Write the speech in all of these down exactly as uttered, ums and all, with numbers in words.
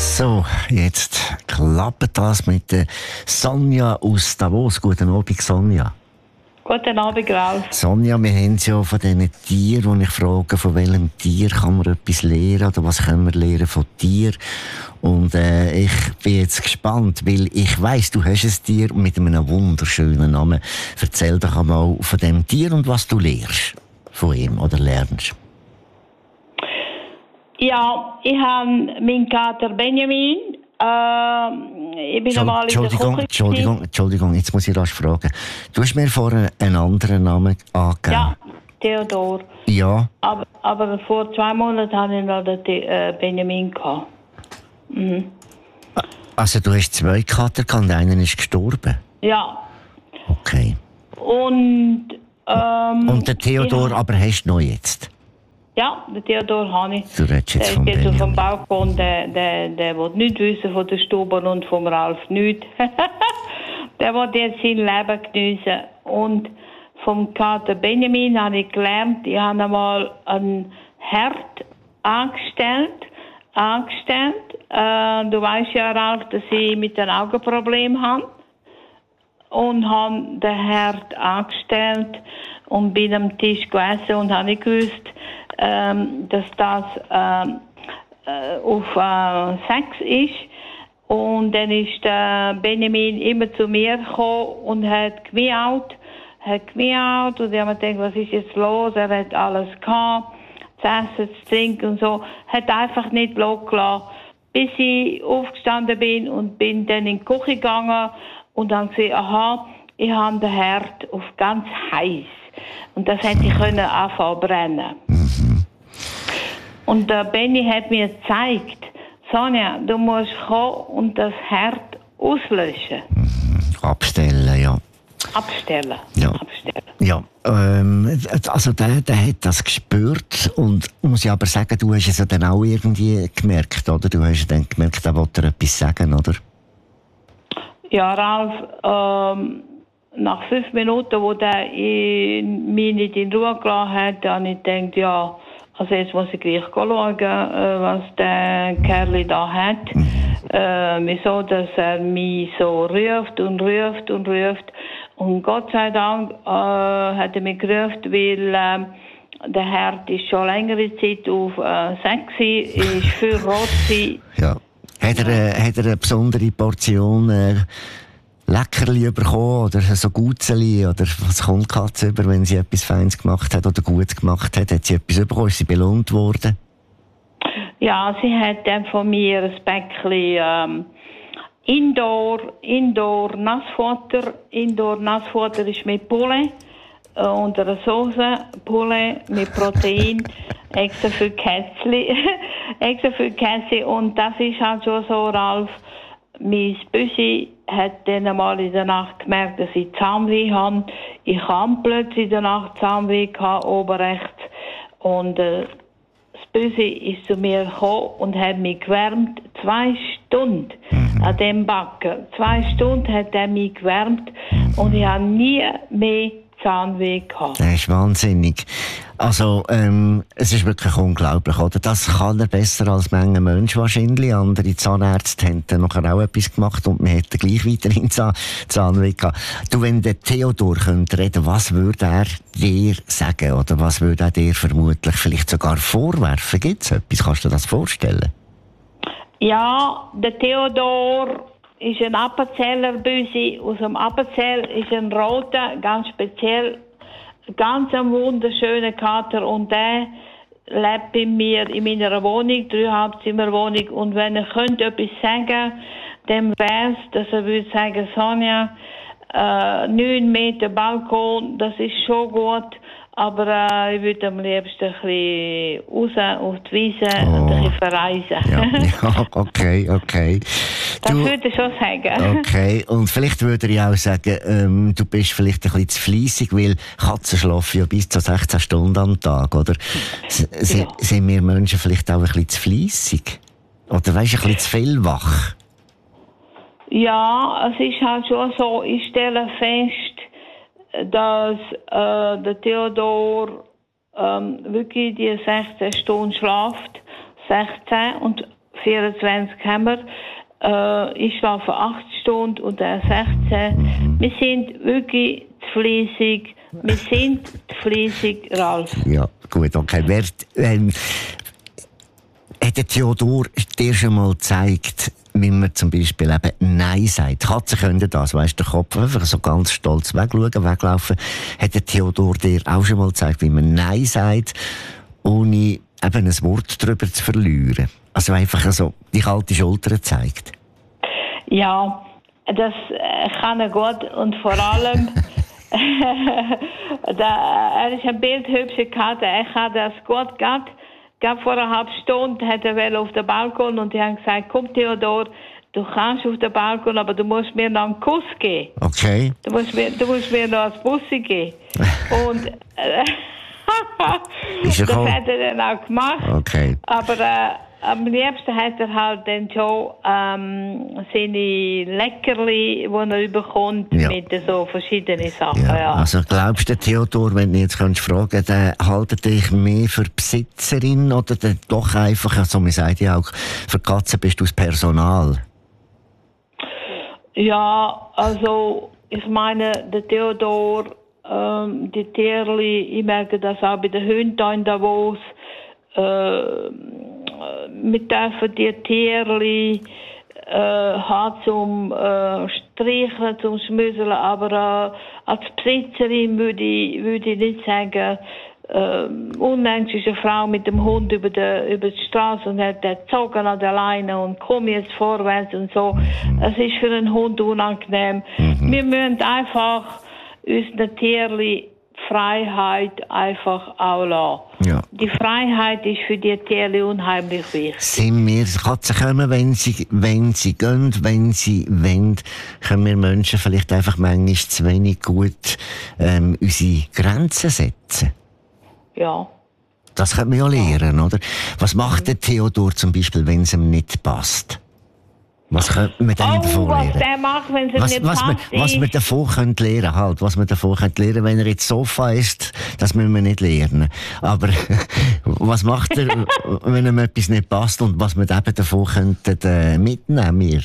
So, jetzt klappt das mit der Sonja aus Davos. Guten Abend, Sonja. Guten Abend, Ralf. Sonja, wir haben es ja von diesen Tieren, wo ich frage, von welchem Tier kann man etwas lernen oder was können wir lernen von Tieren? Und äh, ich bin jetzt gespannt, weil ich weiss, du hast ein Tier mit einem wunderschönen Namen. Erzähl doch einmal von dem Tier und was du lernst von ihm oder lernst. Ja, ich habe meinen Kater Benjamin. Äh, ich bin einmal in der Entschuldigung, Küche. Entschuldigung, Entschuldigung, jetzt muss ich rasch fragen. Du hast mir vorher einen anderen Namen angegeben. Ja, Theodor. Ja. Aber, aber vor zwei Monaten hatte ich noch den The- äh, Benjamin gehabt. Mhm. Also du hast zwei Kater gehabt und einer ist gestorben? Ja. Okay. Und, ähm, und den Theodor ich, aber hast du noch jetzt? Ja, den Theodor habe ich. Du redest jetzt der von ist jetzt auf dem Benjamin. Balkon, der, der, der will nichts wissen von der Stube und vom Ralf nichts. Der will jetzt sein Leben geniessen. Und vom Kater Benjamin habe ich gelernt, ich habe einmal einen Herd angestellt. angestellt. Äh, du weißt ja, Ralf, dass ich mit einem Augenproblem habe. Und habe den Herd angestellt und bin am Tisch gegessen und habe nicht gewusst, ähm, dass das ähm, äh, auf äh, Sex ist. Und dann ist der Benjamin immer zu mir gekommen und hat gemiaut, hat gemiaut und ich habe mir gedacht, was ist jetzt los? Er hat alles gehabt, zu essen, zu trinken und so. Hat einfach nicht losgelassen, bis ich aufgestanden bin und bin dann in die Küche gegangen und dann gesehen, aha, ich habe den Herd auf ganz heiß. Und das hätte ich können anfangen brennen. Mhm. Und der Benny hat mir gezeigt, Sonja, du musst kommen und das Herd auslöschen. Mhm. Abstellen, ja. Abstellen. Ja. Abstellen. Ja, ähm, also der, der hat das gespürt und muss ich aber sagen, du hast es ja dann auch irgendwie gemerkt, oder? Du hast dann gemerkt, er wollte dir etwas sagen, oder? Ja, Ralf, ähm, nach fünf Minuten, wo der mich nicht in Ruhe gelassen hat, habe ich gedacht, ja, also jetzt muss ich gleich schauen, äh, was der Kerl da hat. Mhm. Äh, wieso, dass er mich so ruft und ruft und ruft. Und Gott sei Dank äh, hat er mich gerufen, weil äh, der Herd ist schon längere Zeit auf äh, sexy, ist viel rot gewesen. Ja. Hat er, äh, hat er eine besondere Portion äh, Leckerli bekommen oder so Gutzeli oder was kommt die Katze über, wenn sie etwas Feines gemacht hat oder gut gemacht hat? Hat sie etwas bekommen? Ist sie belohnt worden? Ja, sie hat dann von mir ein Päckchen ähm, Indoor, Indoor Nassfutter. Indoor Nassfutter ist mit Poulet äh, und einer Soße, Poulet mit Protein, extra für Kätzli, extra für Kätzli. Und das ist halt schon so, Ralf. Mein Büsi hat dann einmal in der Nacht gemerkt, dass ich Zahnweh habe. Ich habe plötzlich in der Nacht Zahnweh gehabt, oben rechts. Und äh, das Büsi ist zu mir gekommen und hat mich gewärmt. Zwei Stunden mhm. an dem Backen. Zwei Stunden hat er mich gewärmt mhm. und ich habe nie mehr Zahnweh gehabt. Das ist wahnsinnig. Also, ähm, es ist wirklich unglaublich, oder? Das kann er besser als manche Menschen wahrscheinlich. Andere Zahnärzte haben dann nachher auch etwas gemacht und man hätte gleich weiterhin Zahn Zahnweh gehabt. Du, wenn der Theodor könnte reden, was würde er dir sagen? Oder was würde er dir vermutlich vielleicht sogar vorwerfen? Gibt es etwas? Kannst du dir das vorstellen? Ja, der Theodor ist ein Appenzeller Büsi. Aus dem Appenzell ist ein roter, ganz speziell, ganz ein wunderschöner Kater. Und der lebt bei mir in meiner Wohnung, Drei-Halbzimmer-Wohnung. Und wenn er könnte etwas sagen, dann wäre es, dass er würde sagen, Sonja, äh, neun Meter Balkon, das ist schon gut. Aber äh, ich würde am liebsten ein bisschen raus auf die Wiese oh. und ein bisschen verreisen. Ja, ja, okay, okay. Das du, würde ich schon sagen. Okay, und vielleicht würde ich auch sagen, ähm, du bist vielleicht ein bisschen zu fleissig, weil Katzen schlafen ja bis zu sechzehn Stunden am Tag, oder? S ja. Sind wir Menschen vielleicht auch ein bisschen zu fleissig? Oder weisst, ein bisschen zu viel wach? Ja, es ist halt schon so, ich stelle fest, dass äh, der Theodor ähm, wirklich die sechzehn Stunden schläft, sechzehn, und vierundzwanzig haben wir. Äh, ich schlafe acht Stunden und er sechzehn. Mhm. Wir sind wirklich fleissig. Wir sind fleissig, Ralf. Ja, gut, okay. Wer, ähm, hat der Theodor dir schon mal gezeigt, wie man zum Beispiel eben Nein sagt? Katzen können das, weißt du, den Kopf einfach so ganz stolz wegschauen, weglaufen. Hat der Theodor dir auch schon mal gezeigt, wie man Nein sagt, ohne eben ein Wort darüber zu verlieren? Also einfach so die kalte Schulter zeigt. Ja, das kann er gut und vor allem da, er ist ein bildhübscher Katze, er hat das gut gehabt. Vor einer halben Stunde hat er auf den Balkon und die haben gesagt, komm Theodor, du kannst auf den Balkon, aber du musst mir noch einen Kuss geben. Okay. Du musst mir, du musst mir noch ein Bussi geben. Und äh, das hat er dann auch gemacht. Okay. Aber äh, am liebsten hat er halt dann schon ähm, seine Leckerli, die er bekommt, ja. mit so verschiedenen Sachen. Ja. Ja. Also glaubst du, Theodor, wenn du jetzt könntest fragen, der haltet dich mehr für Besitzerin oder doch einfach, also man sagt ja auch, für Katzen bist du das Personal? Ja, also ich meine, der Theodor, ähm, die Tierli, ich merke das auch bei den Hunden in Davos, äh, wir dürfen die Tierli äh, haben zum äh, Streicheln, zum Schmüsseln, aber äh, als Besitzerin würde ich, würde ich nicht sagen, äh, unlängst ist eine Frau mit dem Hund über die, über die Straße und hat den gezogen an der Leine und komm jetzt vorwärts und so. Es ist für einen Hund unangenehm. Mhm. Wir müssen einfach unseren Tierli Freiheit einfach auch lassen. Ja. Die Freiheit ist für die Tiere unheimlich wichtig. Sind wir, Katzen kommen, wenn sie, wenn sie gehen, wenn sie wollen, können wir Menschen vielleicht einfach manchmal zu wenig gut ähm, unsere Grenzen setzen? Ja. Das könnte man ja lernen, oder? Was macht der Theodor zum Beispiel, wenn es ihm nicht passt? Was könnte man denn oh, davon lernen? Was der macht, wenn es was, nicht was passt, man, was man davon könnte lernen, halt, was man davon könnte lernen, wenn er jetzt Sofa ist, das müssen wir nicht lernen. Aber was macht er, wenn ihm etwas nicht passt und was wir eben davon könnten äh, mitnehmen, wir?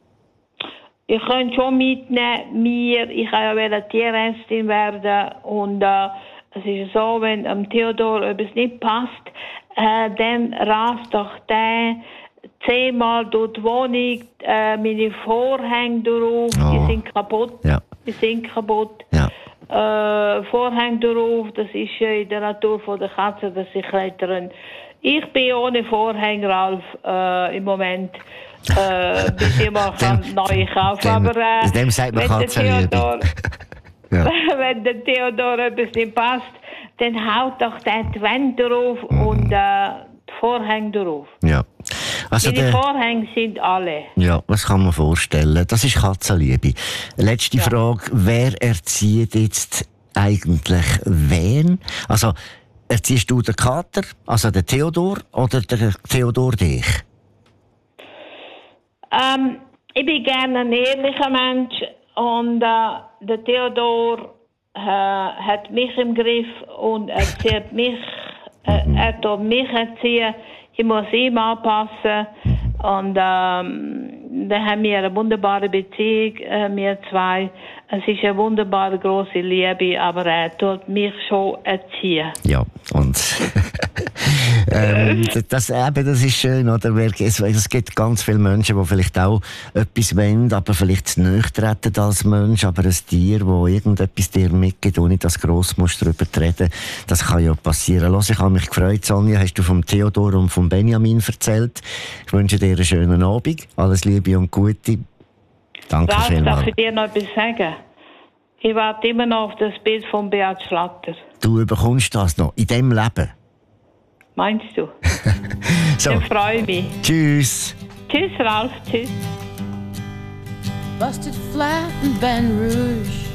Ich könnte schon mitnehmen, mir, ich kann ja Tierärztin werden und äh, es ist so, wenn am Theodor etwas nicht passt, äh, dann rast doch der zehnmal durch die Wohnung, äh, meine Vorhänge drauf, oh. die sind kaputt. Ja. Die sind kaputt. Ja. Äh, Vorhänge drauf, das ist ja in der Natur von der Katze, dass sie klettern. Ich bin ohne Vorhänge, Ralf, äh, im Moment. Äh, bis ich mal neue kaufen. Dem, Aber äh, dem sagt man wenn, der Theodor, ja. wenn der Theodor etwas nicht passt, dann haut doch der die Wände drauf mm. und äh, die Vorhänge drauf. Ja. Also Meine der, Vorhänge sind alle. Ja, das kann man vorstellen. Das ist Katzenliebe. Letzte ja. Frage. Wer erzieht jetzt eigentlich wen? Also, erziehst du den Kater, also den Theodor, oder der Theodor dich? Ähm, ich bin gerne ein ehrlicher Mensch und äh, der Theodor äh, hat mich im Griff und erzieht mich, äh, mhm. er tut mich erziehen. Ich muss ihm anpassen und ähm, da haben wir eine wunderbare Beziehung, äh, wir zwei. Es ist eine wunderbare große Liebe, aber er tut mich schon erziehen. Ja, und ähm, das, eben, das ist schön, oder? Es, es gibt ganz viele Menschen, die vielleicht auch etwas wollen, aber vielleicht zu nahe treten als Mensch, aber ein Tier, das irgendetwas dir mitgibt, ohne dass du gross musst darüber reden, das kann ja passieren. Los, ich habe mich gefreut, Sonja, hast du vom Theodor und vom Benjamin erzählt. Ich wünsche dir einen schönen Abend, alles Liebe und Gute. Danke Ralf, vielmals. Darf ich dir noch etwas sagen? Ich warte immer noch auf das Bild von Beat Schlatter. Du bekommst das noch in diesem Leben. Meinst du? So. Dann freue ich mich. Tschüss. Tschüss, Ralf. Tschüss. Busted flat in Baton Rouge.